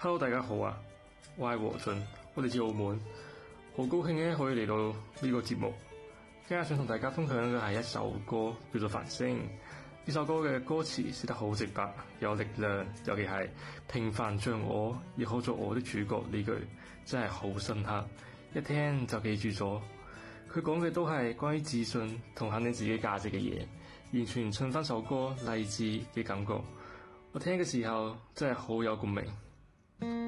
Hello， 大家好啊，我係和俊，我嚟自澳門，好高興咧可以嚟到呢個節目。今日想同大家分享嘅係一首歌，叫做《繁星》。呢首歌嘅歌詞寫得好直白，有力量，尤其係平凡像我，亦可做我的主角呢句，真係好深刻，一聽就記住咗。佢講嘅都係關於自信同肯定自己價值嘅嘢，完全襯翻首歌勵志嘅感覺。我聽嘅時候真係好有共鳴。